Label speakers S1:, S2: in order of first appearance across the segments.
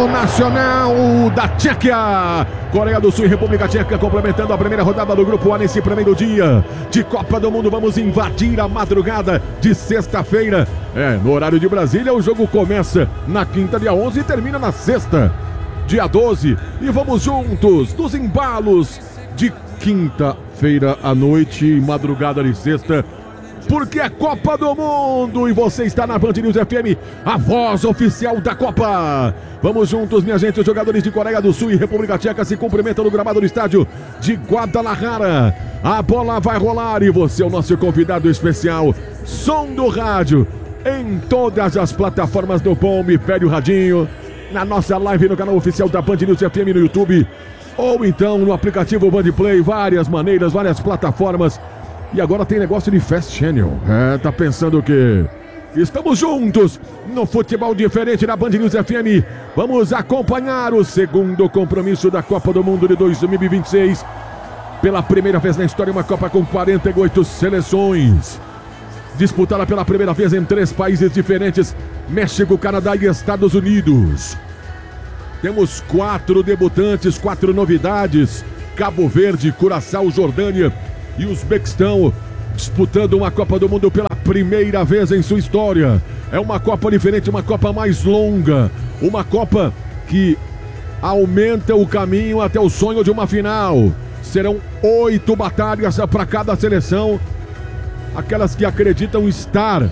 S1: Nacional da Tchequia. Coreia do Sul e República Tcheca complementando a primeira rodada do Grupo A nesse primeiro dia de Copa do Mundo. Vamos invadir a madrugada de sexta-feira. No horário de Brasília, o jogo começa na quinta, dia 11, e termina na sexta, dia 12. E vamos juntos nos embalos de quinta-feira à noite e madrugada de sexta, porque é Copa do Mundo e você está na Band News FM, a voz oficial da Copa. Vamos juntos, minha gente. Os jogadores de Coreia do Sul e República Tcheca se cumprimentam no gramado do estádio de Guadalajara. A bola vai rolar e você é o nosso convidado especial. Som do rádio em todas as plataformas do Bombe. Pede o radinho na nossa live no canal oficial da Band News FM no YouTube, ou então no aplicativo Band Play. Várias maneiras, várias plataformas. E agora tem negócio de Fast Channel. Tá pensando o quê? Estamos juntos no futebol diferente da Band News FM. Vamos acompanhar o segundo compromisso da Copa do Mundo de 2026. Pela primeira vez na história, uma Copa com 48 seleções. Disputada pela primeira vez em 3 países diferentes: México, Canadá e Estados Unidos. Temos 4 debutantes, 4 novidades: Cabo Verde, Curaçao, Jordânia e Uzbequistão, disputando uma Copa do Mundo pela primeira vez em sua história. É uma Copa diferente, uma Copa mais longa, uma Copa que aumenta o caminho até o sonho de uma final. Serão 8 batalhas para cada seleção, aquelas que acreditam estar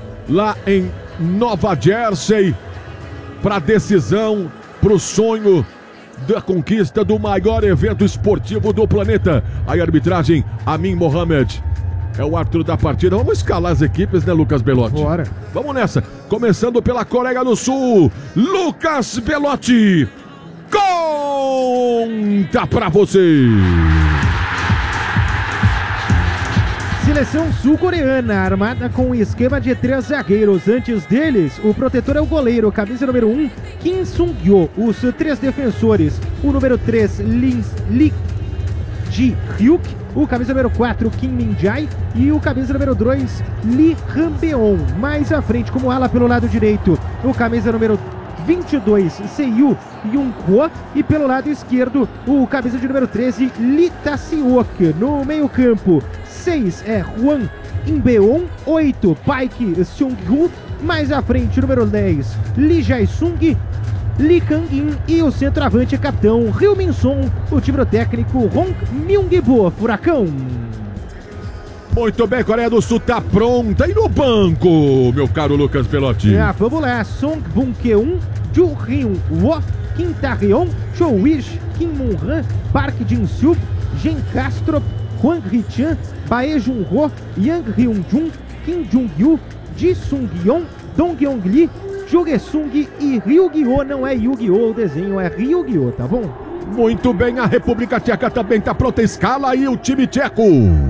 S1: lá em Nova Jersey para a decisão, para o sonho da conquista do maior evento esportivo do planeta. A arbitragem, Amin Mohamed é o árbitro da partida. Vamos escalar as equipes, né, Lucas Belotti?
S2: Bora.
S1: Vamos nessa. Começando pela Coreia do Sul, Lucas Belotti, conta pra você.
S2: Seleção sul-coreana, armada com um esquema de 3 zagueiros. Antes deles, o protetor é o goleiro, camisa número 1, Kim Sung-yo. Os 3 defensores, o número 3, Lee Ji-hyuk, o camisa número 4, Kim Min-jae, e o camisa número 2, Lee Han-beon. Mais à frente, como ala pelo lado direito, o camisa número 22, Seiyu Young-ho, e pelo lado esquerdo, o camisa de número 13, Lee Ta-seok. No meio campo, 6 é Hwang In-beon, 8 Paik Seung-hu, mais à frente número 10 Lee Jae-sung, Lee Kang-in, e o centroavante capitão Ryu Min-son. O time do técnico Hong Myung-bo. Furacão.
S1: Muito bem, Coreia do Sul tá pronta. E no banco, meu caro Lucas Belotti?
S2: Vamos lá. Song Bun-keun, Ju Hyun-wo, Kim Ta-reon, Cho Wish, Kim Moon-han, Park Jin-suk, Jen Castro, Hwang Hee-chan, Bae Jun-ho, Yang Hyun-jun, Kim Jung-yu, Ji Sung-yeon, Dong Yong-lee, Jo Ge-sung e Ryu-gi-oh. Não é Yu-gi-oh, o desenho é Ryu-gi-oh, tá bom?
S1: Muito bem, a República Tcheca também tá pronta. Escala aí o time tcheco.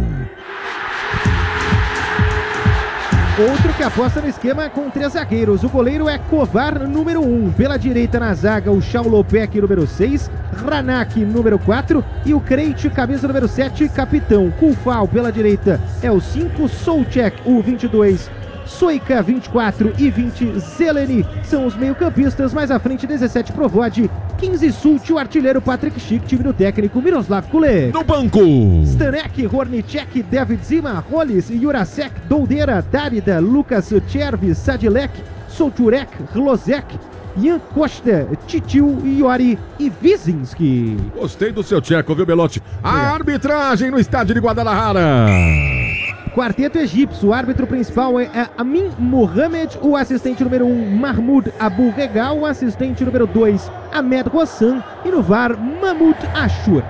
S2: Outro que aposta no esquema com 3 zagueiros. O goleiro é Kovar, número 1. Pela direita na zaga, o Shaolopek, número 6. Hranak, número 4. E o Krejci, camisa número 7, capitão. Kufal, pela direita, é o 5. Souček, o 22. Soika, 24 e 20, Zeleny são os meio-campistas. Mais à frente, 17, Provod, 15, Sult, o artilheiro Patrick Schick, time do técnico Miroslav Kule.
S1: No banco,
S2: Stanek, Hornicek, David Zima, Rollis, Jurasek, Doldeira, Darida, Lucas Chervis, Sadilek, Souturek, Hlozek, Jan Costa, Titiu, Iori e Wizinski.
S1: Gostei do seu tcheco, viu, Belotti? A arbitragem no estádio de Guadalajara.
S2: Quarteto egípcio, o árbitro principal é Amin Mohamed, o assistente número 1, Mahmoud Abu Regal, o assistente número 2, Ahmed Hossan, e no VAR, Mahmoud Ashur.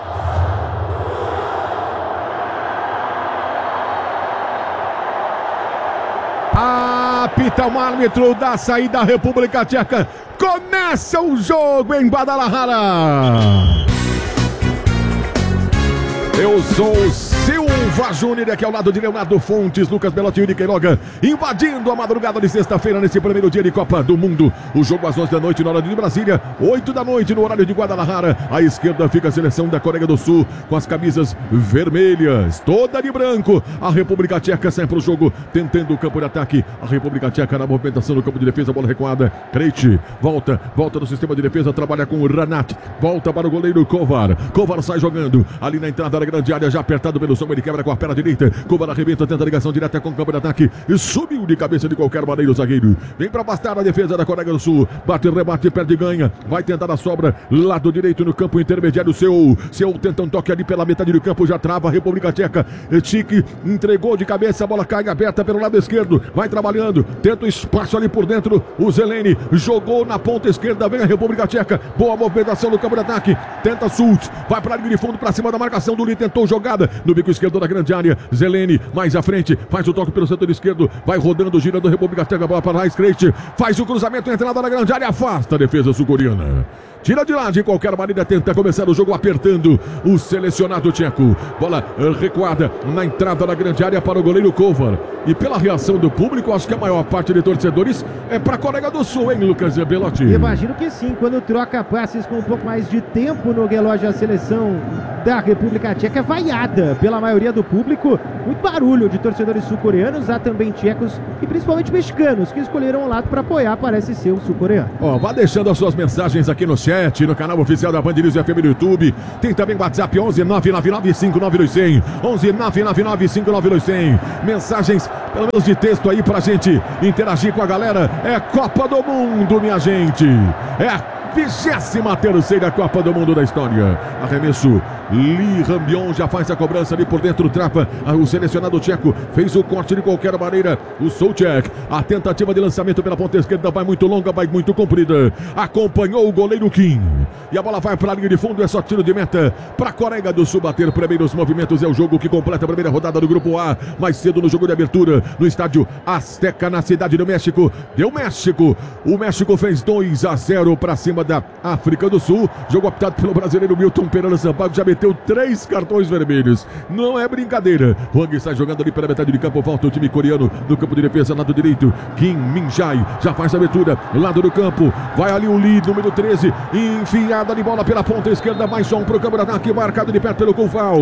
S1: Apita o árbitro da saída da República Tcheca. Começa o jogo em Guadalajara. Eu sou o seu Silva Júnior aqui ao lado de Leonardo Fontes, Lucas Belotti e Yuri Queiroga, invadindo a madrugada de sexta-feira nesse primeiro dia de Copa do Mundo. O jogo às 11 da noite no horário de Brasília, 8 da noite no horário de Guadalajara. À esquerda fica a seleção da Coreia do Sul com as camisas vermelhas, toda de branco. A República Tcheca sai para o jogo, tentando o campo de ataque. A República Tcheca na movimentação no campo de defesa, bola recuada. Krejci volta no sistema de defesa, trabalha com o Ranat, volta para o goleiro Kovar. Kovar sai jogando ali na entrada da grande área, já apertado pelo som, ele quebra com a perna direita. Kovar arrebenta, tenta a ligação direta com o campo de ataque e subiu de cabeça de qualquer maneira o zagueiro. Vem para afastar a defesa da Coreia do Sul. Bate, rebate, perde e ganha. Vai tentar a sobra, lado direito no campo intermediário. Seu tenta um toque ali pela metade do campo, já trava a República Tcheca. Tchik entregou de cabeça, a bola cai aberta pelo lado esquerdo. Vai trabalhando, tenta o espaço ali por dentro. O Zeleny jogou na ponta esquerda, vem a República Tcheca. Boa movimentação no campo de ataque. Tenta Sultz, vai para a linha de fundo, para cima da marcação do Lee. Tentou jogada no bico esquerdo da grande área. Zeleny mais à frente, faz o toque pelo setor esquerdo. Vai rodando, girando a República Tcheca. Bola para lá, Krejci faz o cruzamento, entrada na grande área, afasta a defesa sul-coreana. Tira de lá, de qualquer maneira, tenta começar o jogo apertando o selecionado tcheco. Bola recuada na entrada da grande área para o goleiro Kovar. E pela reação do público, acho que a maior parte de torcedores é para a Coreia do Sul, hein, Lucas Belotti?
S2: Imagino que sim, quando troca passes com um pouco mais de tempo no relógio, a seleção da República Tcheca é vaiada pela maioria do público. Muito barulho de torcedores sul-coreanos, há também tchecos e principalmente mexicanos que escolheram o lado para apoiar, parece ser o sul-coreano.
S1: Vá deixando as suas mensagens aqui no chat, no canal oficial da Band News FM no YouTube. Tem também o WhatsApp 11 999 59200. 11 999 59200. Mensagens, pelo menos de texto aí pra gente interagir com a galera. É Copa do Mundo, minha gente. É a 23ª Copa do Mundo da história. Arremesso, Lee Rambion já faz a cobrança ali por dentro, trapa. O selecionado tcheco fez o corte de qualquer maneira. O Souček, a tentativa de lançamento pela ponta esquerda vai muito longa, vai muito comprida. Acompanhou o goleiro Kim. E a bola vai para a linha de fundo, é só tiro de meta para a Coreia do Sul bater primeiros movimentos. É o jogo que completa a primeira rodada do Grupo A. Mais cedo no jogo de abertura, no estádio Azteca, na cidade do México. Deu México. O México fez 2-0 para cima da África do Sul. Jogo optado pelo brasileiro Milton Pereira Sampaio, já meteu 3 cartões vermelhos. Não é brincadeira. Wang está jogando ali pela metade de campo. Volta o time coreano no campo de defesa, lado direito. Kim Min-jae já faz a abertura, lado do campo. Vai ali o Lee, número 13. Enfiada de bola pela ponta esquerda. Mais som para o campo de ataque, marcado de perto pelo Koval.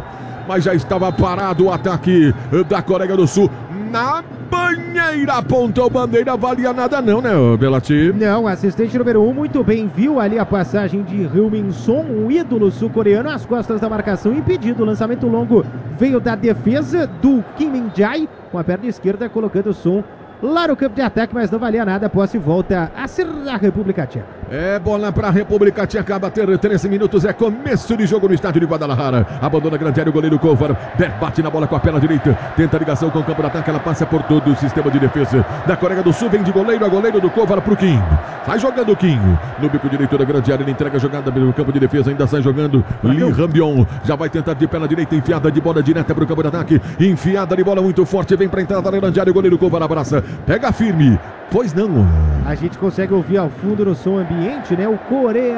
S1: Mas já estava parado o ataque da Coreia do Sul. Na banheira, apontou bandeira, valia nada não, né, Belotti?
S2: Não, assistente número 1 muito bem, viu ali a passagem de Heung-min Son, um ídolo sul-coreano, às costas da marcação, impedido. O lançamento longo veio da defesa do Kim Min-jae, com a perna esquerda colocando o Son lá no campo de ataque, mas não valia nada. A posse volta a ser a República Tcheca.
S1: É bola para a República Tcheca, a bater 13 minutos, é começo de jogo no estádio de Guadalajara. Abandona a grande área o goleiro Kovar, bate na bola com a perna direita, tenta a ligação com o campo de ataque, ela passa por todo o sistema de defesa da Coreia do Sul, vem de goleiro a goleiro do Kovar pro Kim. Sai jogando o Kim, no bico direito da grande área, ele entrega a jogada pelo campo de defesa, ainda sai jogando Lee Rambion, já vai tentar de perna direita, enfiada de bola direta pro campo de ataque, enfiada de bola muito forte, vem pra entrada da grande área, o goleiro Kovar abraça, pega firme. Pois não.
S2: A gente consegue ouvir ao fundo no som ambiente, né? O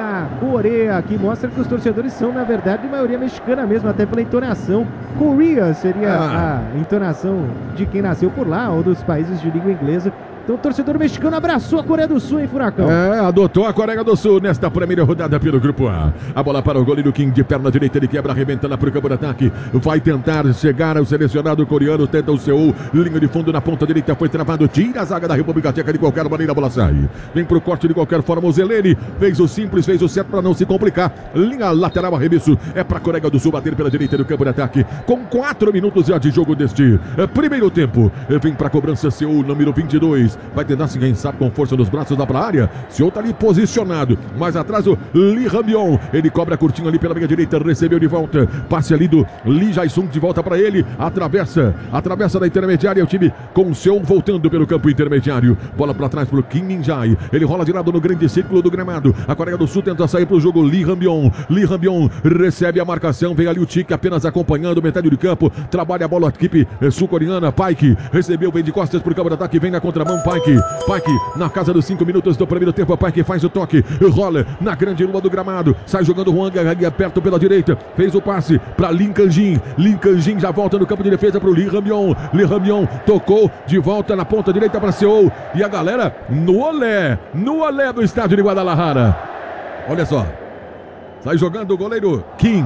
S2: Coreia, que mostra que os torcedores são, na verdade, de maioria mexicana mesmo, até pela entonação. Korea seria a entonação de quem nasceu por lá, ou dos países de língua inglesa. Então o torcedor mexicano abraçou a Coreia do Sul, hein, Furacão?
S1: Adotou a Coreia do Sul nesta primeira rodada pelo Grupo A. A bola para o goleiro Kim de perna direita, ele quebra, arrebentando para o campo de ataque. Vai tentar chegar ao selecionado coreano, tenta o seu linha de fundo na ponta direita, foi travado, tira a zaga da República Tcheca de qualquer maneira, a bola sai. Vem pro corte de qualquer forma, o Zeleny fez o simples, fez o certo para não se complicar. Linha lateral, arremesso, é para a Coreia do Sul bater pela direita do campo de ataque, com 4 minutos já de jogo deste primeiro tempo. Vem para a cobrança, seu número 22. Vai tentar se sabe com força nos braços da área. Seu tá ali posicionado. Mais atrás o Lee Rambion. Ele cobra curtinho ali pela linha direita. Recebeu de volta. Passe ali do Lee Jae-sung de volta para ele. Atravessa da intermediária. O time com o seu voltando pelo campo intermediário. Bola para trás pro Kim Min-jae. Ele rola de lado no grande círculo do gramado. A Coreia do Sul tenta sair pro jogo. Lee Rambion recebe a marcação. Vem ali o Tchik apenas acompanhando metade do campo. Trabalha a bola a equipe sul-coreana. Paik recebeu, vem de costas pro campo de ataque. Vem na contramão. Paik. Paik na casa dos 5 minutos do primeiro tempo. Paik faz o toque, rola na grande lua do gramado. Sai jogando Juan Garraguia perto pela direita. Fez o passe para Lin Canjin. Lin Canjin já volta no campo de defesa para o Lee Ramion. Lee Ramion tocou de volta na ponta direita para Seul. E a galera no olé do estádio de Guadalajara. Olha só. Sai jogando o goleiro Kim.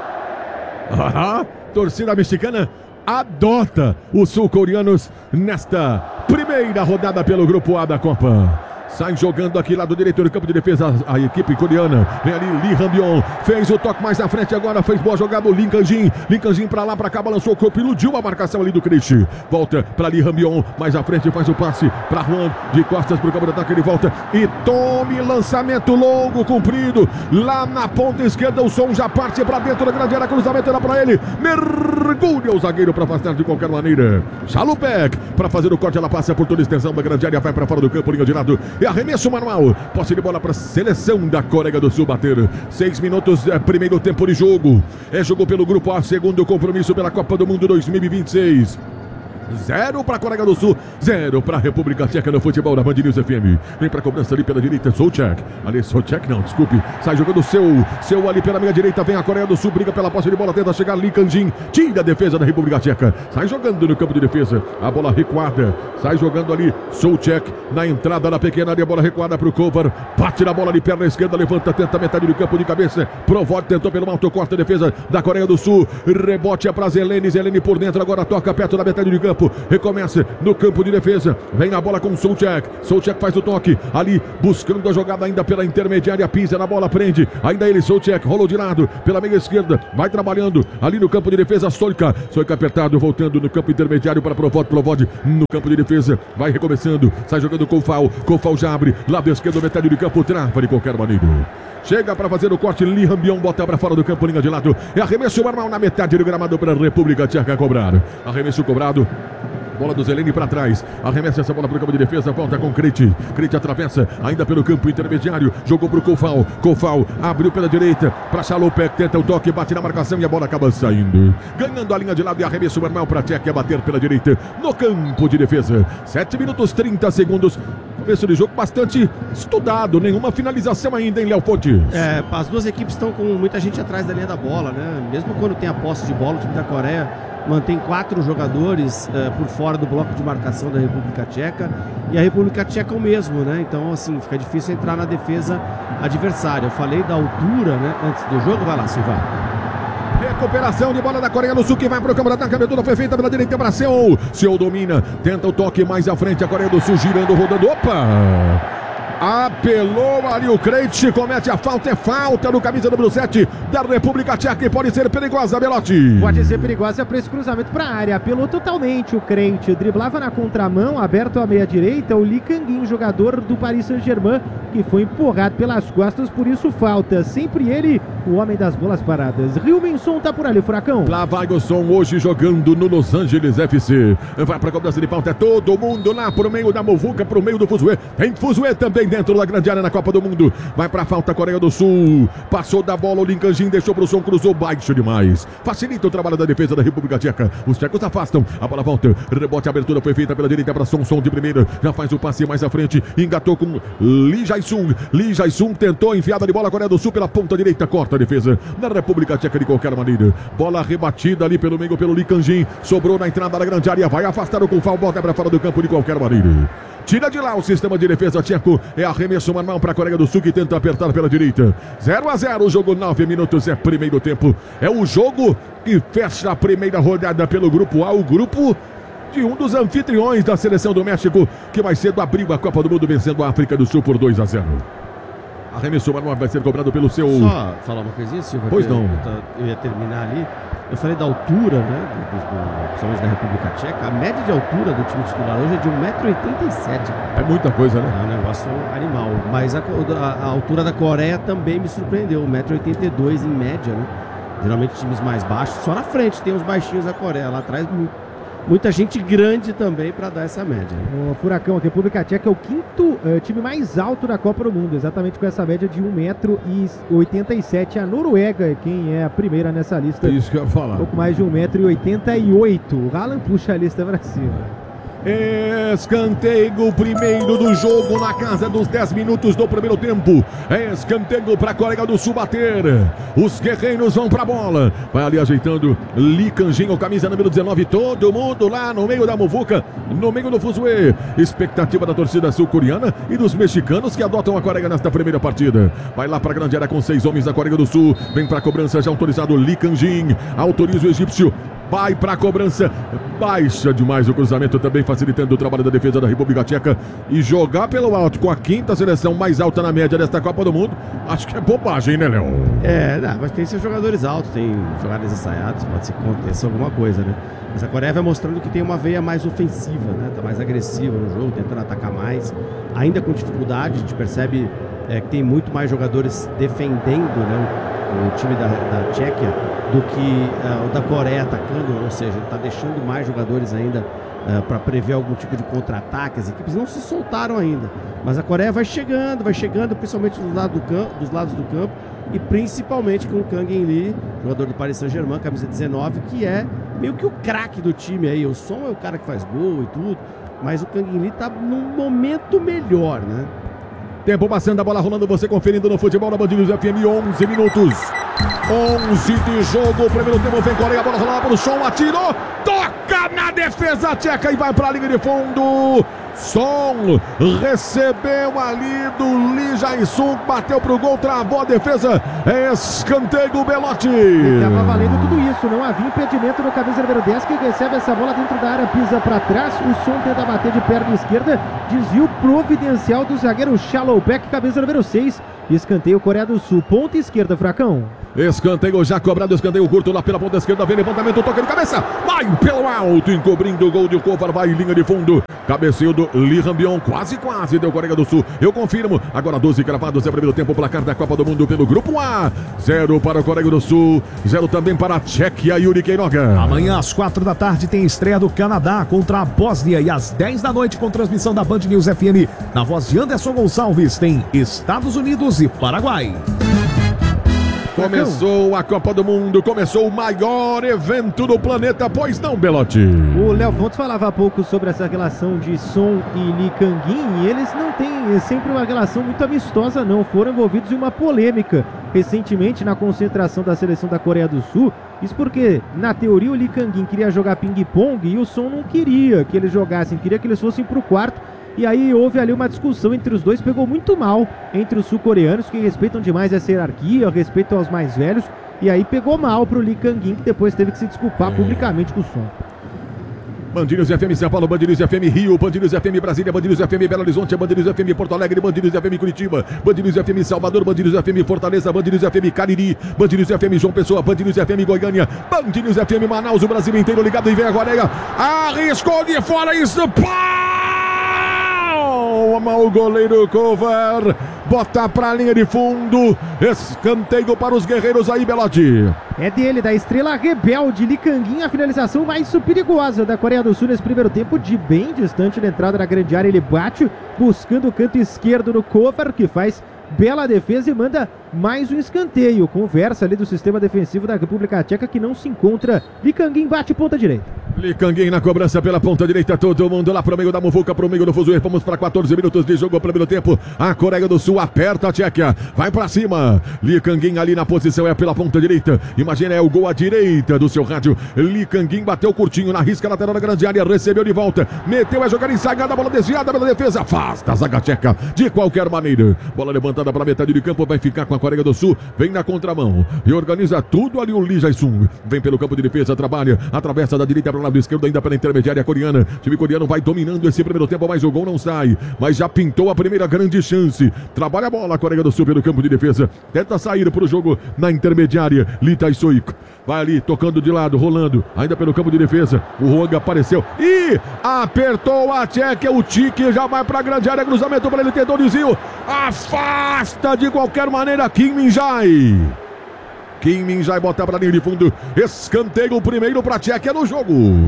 S1: Torcida mexicana adota os sul-coreanos nesta primeira rodada pelo Grupo A da Copa. Sai jogando aqui lado direito do campo de defesa a equipe coreana. Vem ali Lee Rambion. Fez o toque mais à frente agora. Fez boa jogada o Lin Canjin. Lin Canjin pra lá, pra cá. Balançou o corpo. Iludiu a marcação ali do Cristi. Volta pra Lee Rambion. Mais à frente faz o passe pra Juan. De costas pro campo de ataque. Ele volta e tome lançamento longo, comprido. Lá na ponta esquerda o som já parte pra dentro da grande área. Cruzamento lá pra ele. Mergulha o zagueiro pra afastar de qualquer maneira. Chalupek pra fazer o corte. Ela passa por toda a extensão da grande área. Vai pra fora do campo. Linha de lado. E arremesso manual, posse de bola para a seleção da Coreia do Sul bater. 6 minutos, primeiro tempo de jogo. É jogo pelo Grupo A, segundo compromisso pela Copa do Mundo 2026. 0 para a Coreia do Sul, 0 para a República Tcheca no futebol da Band News FM. Vem para a cobrança ali pela direita, Souček. Ali, Souček não, desculpe. Sai jogando seu ali pela meia direita. Vem a Coreia do Sul, briga pela posse de bola, tenta chegar Lee Canjin. Tira a defesa da República Tcheca. Sai jogando no campo de defesa. A bola recuada. Sai jogando ali, Souček na entrada da pequena área. Bola recuada para o Kovar. Bate na bola ali, perna esquerda, levanta, tenta metade do campo de cabeça. Provod tentou pelo alto, corta a defesa da Coreia do Sul. Rebote é para Zelene. Zelene por dentro, agora toca perto da metade do campo. Recomeça no campo de defesa. Vem a bola com Souček. Souček faz o toque. Ali buscando a jogada ainda pela intermediária. Pisa na bola, prende. Ainda ele, Souček. Rolou de lado pela meia esquerda. Vai trabalhando ali no campo de defesa. Soika. Soika apertado. Voltando no campo intermediário para Provod. Provod no campo de defesa. Vai recomeçando. Sai jogando Koufal. Koufal já abre. Lado esquerdo, metade do campo. Trava de qualquer maneira. Chega para fazer o corte. Lee Rambion bota para fora do campo. Linha de lado. É arremesso normal na metade do gramado para a República Tcheca cobrar. Arremesso cobrado. Bola do Zelene para trás. Arremessa essa bola para o campo de defesa. Volta com Krejci. Krejci atravessa ainda pelo campo intermediário. Jogou para o Koufal. Koufal abriu pela direita para Chalupek. Tenta o toque. Bate na marcação e a bola acaba saindo. Ganhando a linha de lado e arremesso normal para a Tchequia bater pela direita no campo de defesa. 7 minutos 30 segundos. Começo de jogo bastante estudado. Nenhuma finalização ainda em Léo Fontes.
S3: As duas equipes estão com muita gente atrás da linha da bola, né? Mesmo quando tem a posse de bola, o time da Coreia mantém 4 jogadores por fora do bloco de marcação da República Tcheca, e a República Tcheca o mesmo, né? Então, assim, fica difícil entrar na defesa adversária. Eu falei da altura, né, antes do jogo. Vai lá, Silva.
S1: Recuperação de bola da Coreia do Sul, que vai para o campo de ataque. A abertura foi feita pela direita para Seul. Seul domina, tenta o toque mais à frente. A Coreia do Sul girando, rodando. Opa! Apelou ali o Krejci, comete a falta, é falta no camisa número 7 da República Tcheca e pode ser perigosa, Belotti.
S2: Pode ser perigosa para esse cruzamento para a área. Apelou totalmente o Krejci, driblava na contramão, aberto à meia direita, o Lee Canjin, jogador do Paris Saint-Germain, que foi empurrado pelas costas, por isso falta. Sempre ele, o homem das bolas paradas. Rilmenson tá por ali, Furacão.
S1: Lá vai o som hoje jogando no Los Angeles FC. Vai para a cobrança de falta, é todo mundo lá pro meio da muvuca, pro meio do fuzuê. Tem fuzuê também dentro da grande área na Copa do Mundo. Vai pra falta a Coreia do Sul. Passou da bola o Lin Canjin, deixou pro som, cruzou baixo demais. Facilita o trabalho da defesa da República Tcheca. Os tchecos afastam. A bola volta. Rebote, a abertura foi feita pela direita para Som de primeira. Já faz o passe mais à frente. Engatou com Lee Jae-sung. Lee Jae-sung tentou enfiada de bola. A Coreia do Sul pela ponta direita. Corta a defesa da República Tcheca de qualquer maneira. Bola rebatida ali pelo meio pelo Lee Canjin. Sobrou na entrada da grande área. Vai afastar o Koufal. Bota para fora do campo de qualquer maneira. Tira de lá o sistema de defesa tcheco. É arremesso manual para a Coreia do Sul, que tenta apertar pela direita. 0-0, o jogo 9 minutos, é primeiro tempo. É o jogo que fecha a primeira rodada pelo Grupo A, o grupo de um dos anfitriões da seleção do México, que mais cedo abriu a Copa do Mundo vencendo a África do Sul por 2-0. Arremesso manual vai ser cobrado pelo seu...
S3: Só falar uma coisinha, Silva.
S1: Pois não.
S3: Eu ia terminar ali. Eu falei da altura, né, principalmente da República Tcheca. A média de altura do time titular hoje é de 1,87 m.
S1: É muita coisa, né?
S3: É um negócio animal. Mas a altura da Coreia também me surpreendeu. 1,82 m em média, né? Geralmente times mais baixos. Só na frente tem os baixinhos da Coreia. Lá atrás muita gente grande também para dar essa média.
S2: O Furacão, a República Tcheca é o quinto time mais alto da Copa do Mundo, exatamente com essa média de 1,87 m. A Noruega é quem é a primeira nessa lista.
S1: É isso que eu ia falar.
S2: Um pouco mais de 1,88 m. O Haaland puxa a lista para cima.
S1: Escanteio primeiro do jogo na casa dos 10 minutos do primeiro tempo. Escanteio para a Coreia do Sul bater. Os guerreiros vão para a bola. Vai ali ajeitando Lee Kang-in, camisa número 19. Todo mundo lá no meio da muvuca, no meio do fuzuê. Expectativa da torcida sul-coreana e dos mexicanos que adotam a Coreia nesta primeira partida. Vai lá para a grande área com 6 homens da Coreia do Sul. Vem para a cobrança já autorizado Lee Kang-in. Autoriza o egípcio. Vai para a cobrança, baixa demais o cruzamento, também facilitando o trabalho da defesa da República Tcheca. E jogar pelo alto com a quinta seleção mais alta na média desta Copa do Mundo, acho que é bobagem, né, Léo?
S3: Não, mas tem seus jogadores altos, tem jogadores ensaiados, pode ser que aconteça alguma coisa, né? Mas a Coreia vai mostrando que tem uma veia mais ofensiva, né? Tá mais agressiva no jogo, tentando atacar mais, ainda com dificuldade. A gente percebe que tem muito mais jogadores defendendo, né, o time da Tchequia do que o da Coreia atacando, ou seja, ele está deixando mais jogadores ainda para prever algum tipo de contra-ataque. As equipes não se soltaram ainda, mas a Coreia vai chegando, principalmente dos lados do campo, e principalmente com o Kang-in Lee, jogador do Paris Saint-Germain, camisa 19, que é meio que o craque do time aí. O Son é o cara que faz gol e tudo, mas o Kang-in Lee está num momento melhor, né?
S1: Tempo passando, a bola rolando, você conferindo no futebol da Band News FM, 11 minutos. 11 de jogo, primeiro tempo, vem Coreia, a bola rolando para o Son, atirou, toca na defesa tcheca e vai para a linha de fundo. Son recebeu ali do Lee Jae-sung, bateu pro gol, travou a defesa, escanteio Belotti.
S2: Estava valendo tudo isso, não havia impedimento no camisa número 10 que recebe essa bola dentro da área, pisa para trás, o Son tenta bater de perna esquerda, desvio providencial do zagueiro Schalobek, camisa número 6, escanteio Coreia do Sul, ponta esquerda, Fracão.
S1: Escanteio já cobrado, escanteio curto lá pela ponta esquerda, vem levantamento, toque de cabeça, vai pelo alto, encobrindo o gol de Kovar, vai linha de fundo, cabeceio do Lee Rambion, quase deu Coreia do Sul, eu confirmo, agora 12 cravados, é o primeiro tempo, placar da Copa do Mundo pelo Grupo A, 0 para a Coreia do Sul, 0 também para a Tchequia, Yuri Queiroga.
S4: Amanhã às 4 da tarde tem estreia do Canadá contra a Bósnia e às 10 da noite com transmissão da Band News FM, na voz de Anderson Gonçalves, tem Estados Unidos e Paraguai.
S1: Começou a Copa do Mundo, começou o maior evento do planeta, pois não, Belotti?
S2: O Léo Fontes falava há pouco sobre essa relação de Son e Lee Kang-in, e eles não têm sempre uma relação muito amistosa não, foram envolvidos em uma polêmica recentemente na concentração da seleção da Coreia do Sul, isso porque na teoria o Lee Kang-in queria jogar ping-pong e o Son não queria que eles jogassem, queria que eles fossem para o quarto. E aí houve ali uma discussão entre os dois, pegou muito mal entre os sul-coreanos, que respeitam demais essa hierarquia, respeitam aos mais velhos, e aí pegou mal pro Lee Kang-in, que depois teve que se desculpar publicamente com o Son.
S1: Band News FM São Paulo, Band News FM Rio, Band News FM Brasília, Band News FM Belo Horizonte, Band News FM Porto Alegre, Band News FM Curitiba, Band News FM Salvador, Band News FM Fortaleza, Band News FM Cariri, Band News FM João Pessoa, Band News FM Goiânia, Band News FM Manaus, o Brasil inteiro ligado, e vem a Coreia, arriscou de fora isso, o goleiro Kovar bota pra linha de fundo, escanteio para os guerreiros aí, Belotti.
S2: É dele, da estrela rebelde Lee Kang-in, a finalização mais perigosa da Coreia do Sul nesse primeiro tempo, de bem distante da entrada da grande área, ele bate, buscando o canto esquerdo no Kovar, que faz bela defesa e manda mais um escanteio, conversa ali do sistema defensivo da República Tcheca que não se encontra. Lee Kang-in bate ponta direita.
S1: Lee Kang-in na cobrança pela ponta direita, todo mundo lá pro meio da muvuca, pro meio do fuzuê, vamos para 14 minutos de jogo, primeiro tempo, a Coreia do Sul aperta a Tchequia, vai pra cima, Lee Kang-in ali na posição, é pela ponta direita, imagina, é o gol à direita do seu rádio, Lee Kang-in bateu curtinho na risca lateral da grande área, recebeu de volta, meteu a jogada ensagada, a bola desviada pela defesa, afasta a zaga tcheca, de qualquer maneira, bola levantada para metade de campo, vai ficar com a Coreia do Sul, vem na contramão, e organiza tudo ali o Lee Jae-sung, vem pelo campo de defesa, trabalha, atravessa da direita para o lado esquerdo, ainda pela intermediária coreana, o time coreano vai dominando esse primeiro tempo, mas o gol não sai, mas já pintou a primeira grande chance, trabalha a bola a Coreia do Sul pelo campo de defesa, tenta sair para o jogo na intermediária, Lee Tae-suk, vai ali, tocando de lado, rolando, ainda pelo campo de defesa, o Hwang apareceu, e apertou a Tchequia, o Tique já vai para a grande área, cruzamento para ele, tentou o desvio, afasta de qualquer maneira, Kim Min-jae. Kim Min-jae bota para a linha de fundo, escanteio primeiro para a Tchequia no jogo.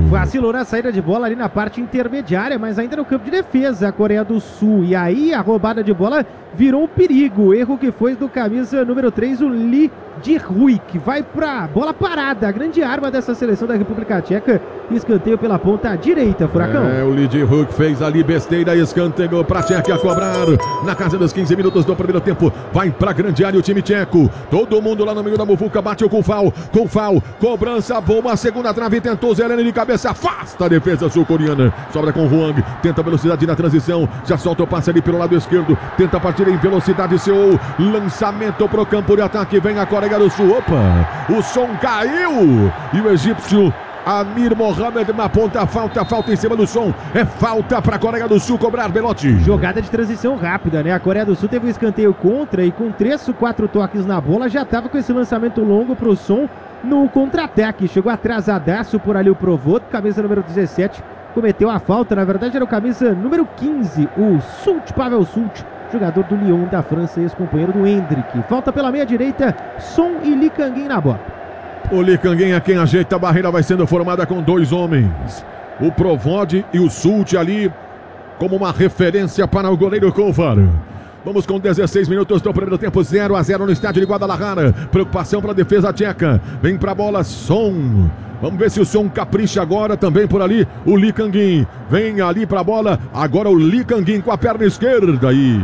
S2: Vacilou na saída de bola ali na parte intermediária, mas ainda no campo de defesa a Coreia do Sul. E aí a roubada de bola virou um perigo. Erro que foi do camisa número 3, o Lee Ji-Hui, que vai pra bola parada. A grande arma dessa seleção da República Tcheca. Escanteio pela ponta direita, Furacão.
S1: O Lee Ji-Hui fez ali besteira, escanteio pra Tchequia cobrar. Na casa dos 15 minutos do primeiro tempo. Vai pra grande área o time tcheco. Todo mundo lá no meio da muvuca, bate o Kufal. Cobrança boa, segunda trave, tentou Zelene de cabeça, afasta a defesa sul-coreana. Sobra com o Huang, tenta velocidade na transição, já solta o passe ali pelo lado esquerdo, tenta partir em velocidade, seu lançamento pro campo de ataque, vem a Coreia do Sul. Opa, o som caiu e o egípcio Amir Mohamed na ponta, falta em cima do som, é falta para a Coreia do Sul cobrar, Belotti.
S2: Jogada de transição rápida, né? A Coreia do Sul teve um escanteio contra e com 3 ou 4 toques na bola já estava com esse lançamento longo pro som no contra-ataque. Chegou atrasadaço por ali o Provoto, camisa número 17, cometeu a falta, na verdade era o camisa número 15, o Sult, Pavel Sult, jogador do Lyon da França, ex-companheiro do Hendrick. Falta pela meia direita, Son e Lee Kang-in na bola.
S1: O Lee Kang-in é quem ajeita a barreira, vai sendo formada com 2 homens. O Provod e o Sult ali como uma referência para o goleiro Kovar. Vamos com 16 minutos do primeiro tempo, 0-0 no estádio de Guadalajara. Preocupação para a defesa tcheca. Vem para a bola, Son. Vamos ver se o Son capricha agora também por ali. O Lee Kang-in vem ali para a bola. Agora o Lee Kang-in com a perna esquerda aí.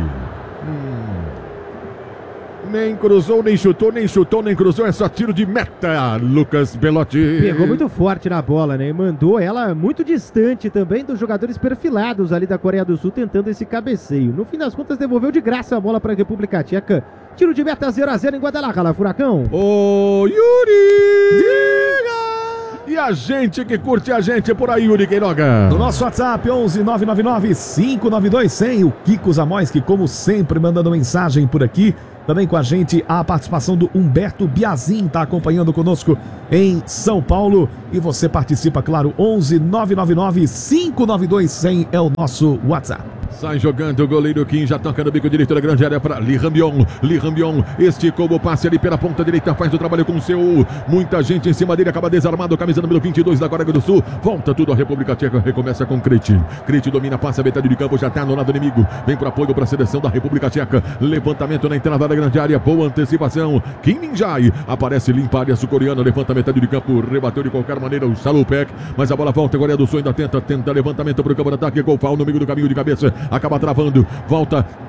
S1: Nem cruzou, nem chutou, nem cruzou. É só tiro de meta, Lucas Belotti.
S2: Pegou muito forte na bola, né? E mandou ela muito distante também dos jogadores perfilados ali da Coreia do Sul, tentando esse cabeceio. No fim das contas, devolveu de graça a bola para a República Tcheca. Tiro de meta 0-0 em Guadalajara, Furacão.
S1: Ô, Yuri! Diga! E a gente que curte a gente por aí, Yuri Queiroga.
S4: No nosso WhatsApp, 11-999-592-100. O Kiko Zamoyski, como sempre, mandando mensagem por aqui. Também com a gente a participação do Humberto Biazin, está acompanhando conosco em São Paulo. E você participa, claro, 11-999-592-100 é o nosso WhatsApp.
S1: Sai jogando o goleiro Kim, já toca no bico direito da grande área para Lee Rambion. Esticou o passe ali pela ponta direita, faz o trabalho com o seu. Muita gente em cima dele, acaba desarmado, camisa número 22 da Coreia do Sul. Volta tudo a República Tcheca, recomeça com Krejci. Krejci domina, passa a metade de campo, já está no lado inimigo. Vem para apoio para a seleção da República Tcheca. Levantamento na entrada da grande área, boa antecipação. Kim Min-jae aparece limpa a área sul-coreana, levanta a metade de campo, rebateu de qualquer maneira o Salupek, mas a bola volta, a Coreia do Sul ainda tenta levantamento para o campo de ataque, Koufal no meio do caminho de cabeça. Acaba travando, volta